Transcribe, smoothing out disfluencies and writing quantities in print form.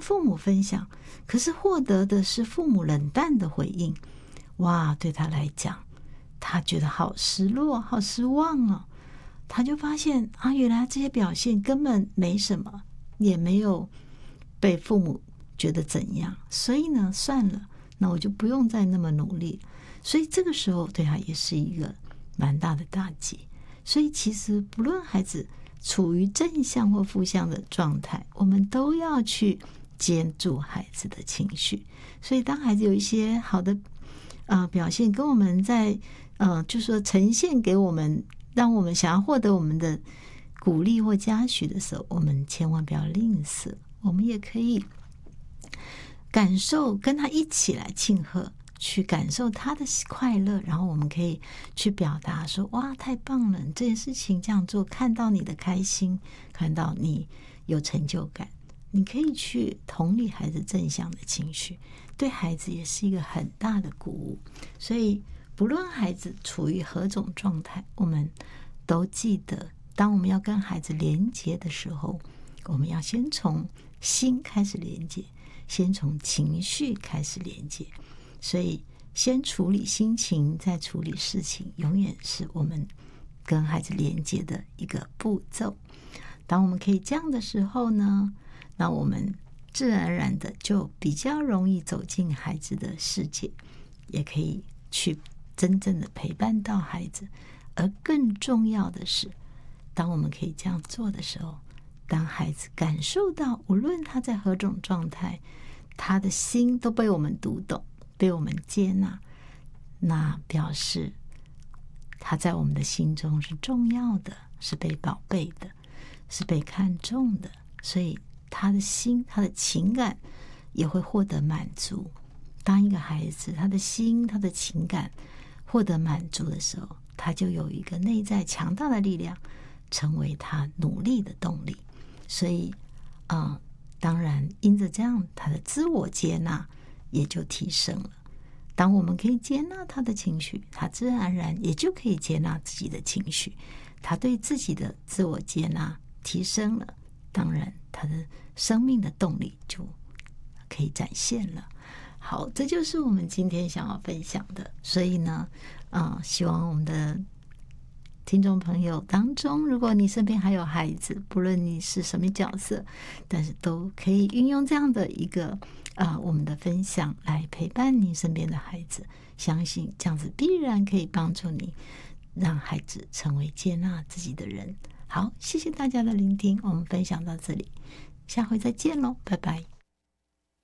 父母分享，可是获得的是父母冷淡的回应。哇，对他来讲，他觉得好失落，好失望哦。他就发现啊，原来这些表现根本没什么，也没有被父母觉得怎样，所以呢，算了，那我就不用再那么努力。所以这个时候对他也是一个蛮大的打击。所以其实不论孩子处于正向或负向的状态，我们都要去接住孩子的情绪。所以当孩子有一些好的表现跟我们在就是说呈现给我们，让我们想要获得我们的鼓励或嘉许的时候，我们千万不要吝啬，我们也可以感受，跟他一起来庆贺，去感受他的快乐，然后我们可以去表达说，哇，太棒了，你这件事情这样做，看到你的开心，看到你有成就感，你可以去同理孩子正向的情绪，对孩子也是一个很大的鼓舞。所以不论孩子处于何种状态，我们都记得，当我们要跟孩子连结的时候，我们要先从心开始连结，先从情绪开始连结。所以先处理心情，再处理事情，永远是我们跟孩子连接的一个步骤。当我们可以这样的时候呢，那我们自然而然的就比较容易走进孩子的世界，也可以去真正的陪伴到孩子。而更重要的是，当我们可以这样做的时候，当孩子感受到无论他在何种状态，他的心都被我们读懂，被我们接纳，那表示他在我们的心中是重要的，是被宝贝的，是被看重的，所以他的心，他的情感也会获得满足。当一个孩子他的心，他的情感获得满足的时候，他就有一个内在强大的力量，成为他努力的动力。所以当然因着这样，他的自我接纳也就提升了。当我们可以接纳他的情绪，他自然而然也就可以接纳自己的情绪，他对自己的自我接纳提升了，当然他的生命的动力就可以展现了。好，这就是我们今天想要分享的。所以呢希望我们的听众朋友当中，如果你身边还有孩子，不论你是什么角色，但是都可以运用这样的一个我们的分享来陪伴你身边的孩子，相信这样子必然可以帮助你让孩子成为接纳自己的人。好，谢谢大家的聆听，我们分享到这里，下回再见咯，拜拜。